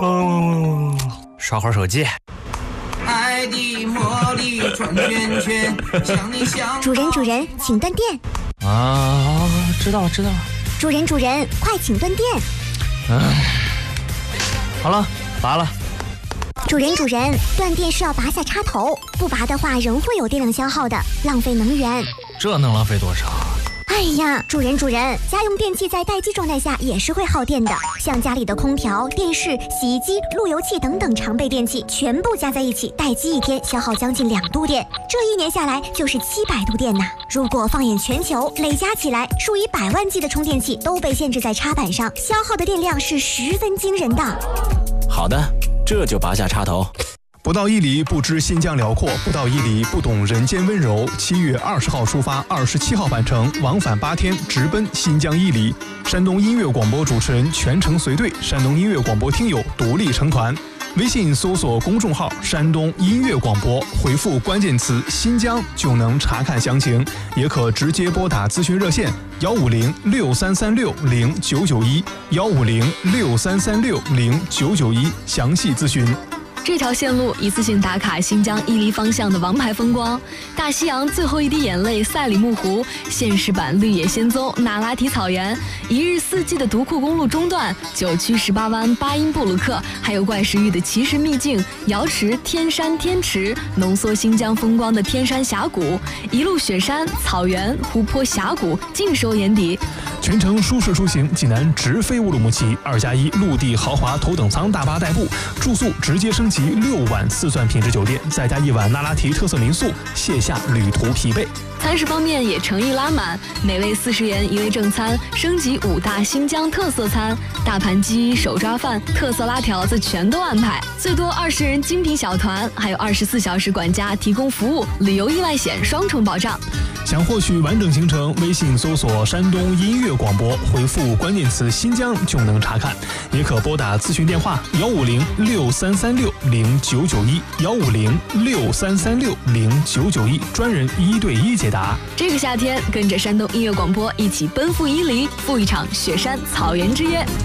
刷会儿手机。 爱的魔力转圈圈，像你像主人，请断电。 啊，知道了。 主人，快请断电。 好了，拔了。 主人，断电是要拔下插头，不拔的话仍会有电量消耗的，浪费能源。 这能浪费多少？ 哎呀，主人，家用电器在待机状态下也是会耗电的，像家里的空调、电视、洗衣机、路由器等等常备电器，全部加在一起，待机1天消耗将近2度电，这1年下来就是700度电呐。如果放眼全球，累加起来，数以百万计的充电器都被限制在插板上，消耗的电量是十分惊人的。 好的，这就拔下插头。 不到1里不知新疆辽阔，不到1里不懂人间温柔。7月20号出发，27号返程，往返8天，直奔新疆伊犁。山东音乐广播主持人全程随队，山东音乐广播听友独立成团。微信搜索公众号山东音乐广播，回复关键词新疆就能查看详情，也可直接拨打咨询热线15063360991，15063360991，详细咨询。 这条线路一次性打卡新疆伊犁方向的王牌风光，大西洋最后一滴眼泪赛里木湖，现实版绿野仙踪那拉提草原，一日4季的独库公路中段，9曲18湾巴音布鲁克，还有怪石峪的奇石秘境瑶池、天山、天池，浓缩新疆风光的天山峡谷，一路雪山、草原、湖泊、峡谷尽收眼底。 全程舒适出行，济南直飞乌鲁木齐，2+1陆地豪华头等舱大巴代步，住宿直接升级6晚4钻品质酒店，再加1晚那拉提特色民宿，卸下旅途疲惫。 餐食方面也诚意拉满，每位40元一位正餐，升级5大新疆特色餐，大盘鸡、手抓饭、特色拉条子全都安排，最多20人精品小团，还有24小时管家提供服务，旅游意外险双重保障。 想获取完整行程，微信搜索山东音乐广播，回复关键词新疆就能查看，也可拨打咨询电话15063360991，15063360991，专人1对1解答。 这个夏天，跟着山东音乐广播一起奔赴伊犁，赴一场雪山草原之约。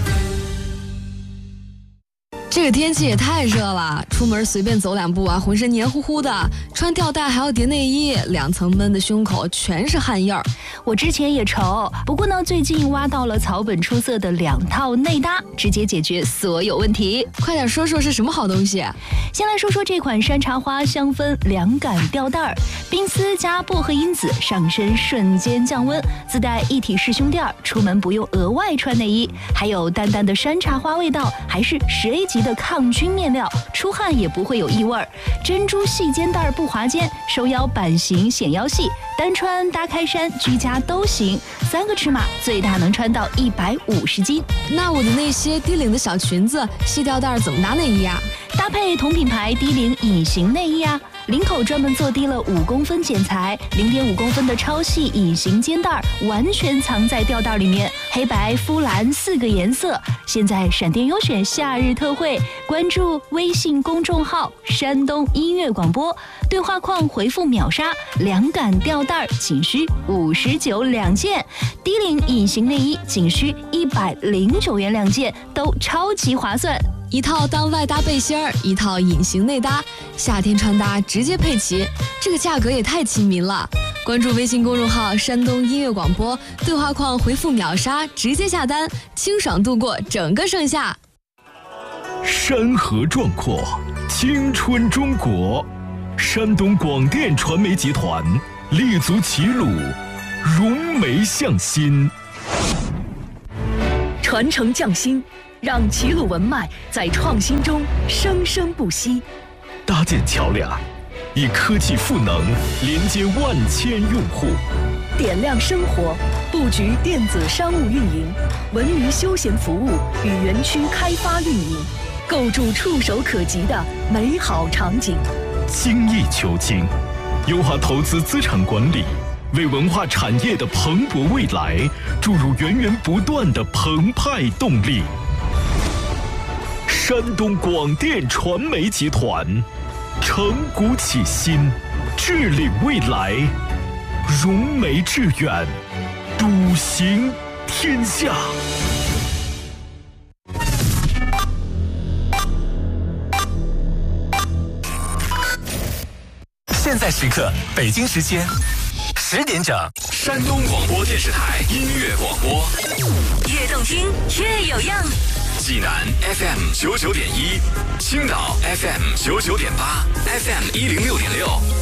这个天气也太热了，出门随便走2步啊，浑身黏糊糊的，穿吊带还要叠内衣，2层闷的胸口全是汗印儿。 我之前也愁，不过呢，最近挖到了草本出色的2套内搭，直接解决所有问题。 快点说说是什么好东西？ 先来说说这款山茶花香氛凉感吊带儿，冰丝加薄荷因子，上身瞬间降温，自带一体式胸垫，出门不用额外穿内衣，还有淡淡的山茶花味道，还是10A级的抗菌面料，出汗也不会有异味。珍珠细肩带不滑肩，收腰版型显腰细，单穿搭开衫居家都行，3个尺码最大能穿到150斤。 那我的那些低领的小裙子、细吊带怎么搭内衣啊？ 搭配同品牌低领隐形内衣啊，领口专门做低了5公分剪裁，0.5公分的超细隐形肩带，完全藏在吊带里面，黑白肤蓝4个颜色。现在闪电优选夏日特惠，关注微信公众号山东音乐广播，对话框回复秒杀，凉感吊带仅需59 2件，低领隐形内衣仅需109元2件，都超级划算。 一套当外搭背心儿，一套隐形内搭，夏天穿搭直接配齐，这个价格也太亲民了。关注微信公众号山东音乐广播，对话框回复秒杀，直接下单，清爽度过整个盛夏。 山河壮阔，青春中国，山东广电传媒集团立足齐鲁，融媒向心， 传承匠心，让齐鲁文脉在创新中生生不息， 搭建桥梁，以科技赋能连接万千用户， 点亮生活，布局电子商务运营、文娱休闲服务与园区开发运营，构筑触手可及的美好场景。 精益求精，优化投资资产管理，为文化产业的蓬勃未来注入源源不断的澎湃动力。山东广电传媒集团承股启新，致领未来，融媒致远，笃行天下。 现在时刻，北京时间10点整，山东广播电视台音乐广播， 越动听越有样。 济南 FM 99.1，青岛 FM 99.8，FM 106.6。